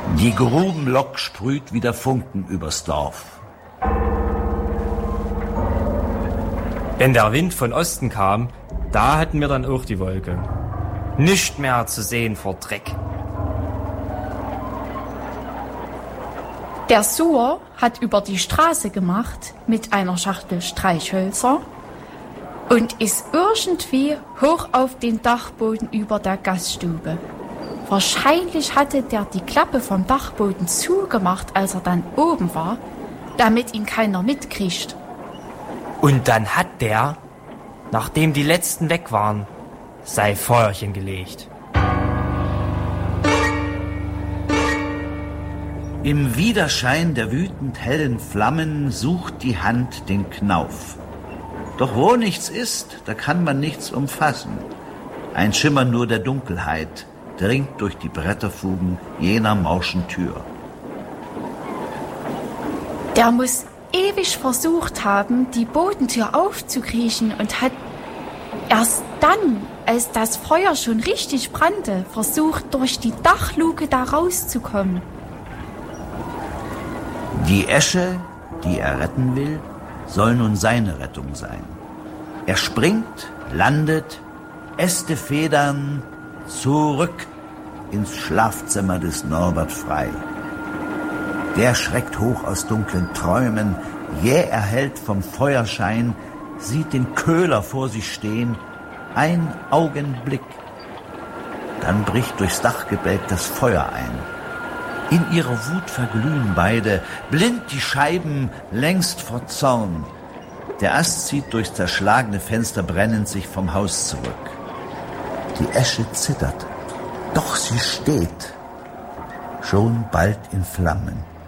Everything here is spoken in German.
Die Grubenlok sprüht wieder Funken übers Dorf. Wenn der Wind von Osten kam, da hatten wir dann auch die Wolke. Nicht mehr zu sehen vor Dreck. Der Suhr hat über die Straße gemacht mit einer Schachtel Streichhölzer und ist irgendwie hoch auf den Dachboden über der Gaststube. Wahrscheinlich hatte der die Klappe vom Dachboden zugemacht, als er dann oben war, damit ihn keiner mitkriegt. Und dann hat der, nachdem die letzten weg waren, sein Feuerchen gelegt. Im Widerschein der wütend hellen Flammen sucht die Hand den Knauf. Doch wo nichts ist, da kann man nichts umfassen. Ein Schimmer nur der Dunkelheit dringt durch die Bretterfugen jener morschen Tür. Der muss ewig versucht haben, die Bodentür aufzukriechen und hat erst dann, als das Feuer schon richtig brannte, versucht, durch die Dachluke da rauszukommen. Die Esche, die er retten will, soll nun seine Rettung sein. Er springt, landet, Äste federn, zurück ins Schlafzimmer des Norbert Frei. Der schreckt hoch aus dunklen Träumen, jäh erhellt vom Feuerschein, sieht den Köhler vor sich stehen, ein Augenblick. Dann bricht durchs Dachgebälk das Feuer ein. In ihrer Wut verglühen beide, blind die Scheiben längst vor Zorn. Der Ast zieht durchs zerschlagene Fenster brennend sich vom Haus zurück. Die Esche zittert, doch sie steht, schon bald in Flammen.